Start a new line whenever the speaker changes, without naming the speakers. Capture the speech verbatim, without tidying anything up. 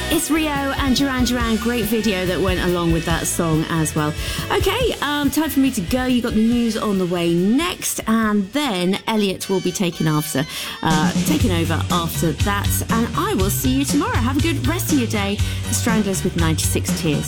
It's Rio and Duran Duran. Great video that went along with that song as well. Okay, um, time for me to go. You got the news on the way next, and then Elliot will be taking after, uh, taking over after that. And I will see you tomorrow. Have a good rest of your day. The Stranglers with ninety-six Tears.